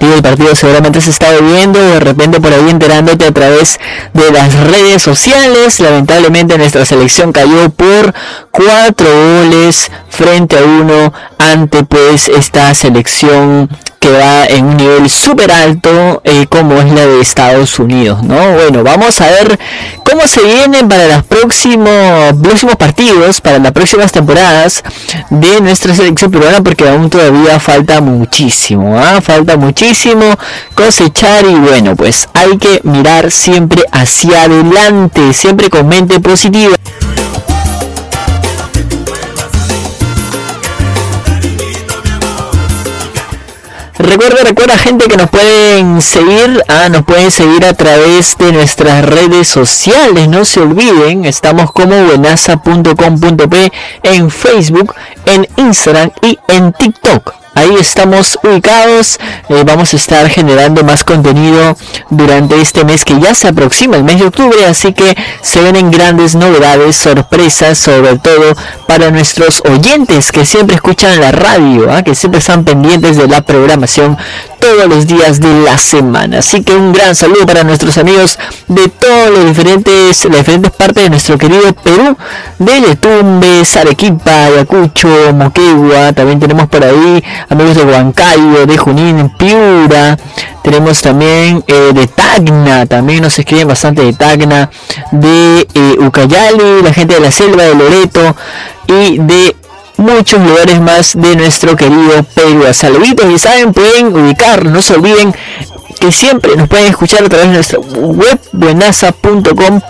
el partido seguramente se está viendo, de repente por ahí enterándote a través de las redes sociales. Lamentablemente nuestra selección cayó por 4 goles frente a 1 ante pues esta selección que va en un nivel súper alto, como es la de Estados Unidos, ¿no? Bueno, vamos a ver cómo se vienen para los próximos partidos, para las próximas temporadas de nuestra selección peruana, porque aún todavía falta muchísimo, falta muchísimo cosechar, y bueno, pues hay que mirar siempre hacia adelante, siempre con mente positiva. Recuerda gente que nos pueden seguir a través de nuestras redes sociales, no se olviden, estamos como buenaza.com.p en Facebook, en Instagram y en TikTok. Ahí estamos ubicados, vamos a estar generando más contenido durante este mes que ya se aproxima, el mes de octubre, así que se vienen grandes novedades, sorpresas, sobre todo para nuestros oyentes que siempre escuchan la radio, que siempre están pendientes de la programación todos los días de la semana. Así que un gran saludo para nuestros amigos de todas las diferentes partes de nuestro querido Perú, de Letumbes, Arequipa, Ayacucho, Moquegua. También tenemos por ahí amigos de Huancayo, de Junín, Piura. Tenemos también de Tacna, también nos escriben bastante de Tacna, de Ucayali, la gente de la selva de Loreto y de muchos lugares más de nuestro querido Perú. Saluditos, y saben, pueden ubicar, no se olviden que siempre nos pueden escuchar a través de nuestra web buenaza.com.p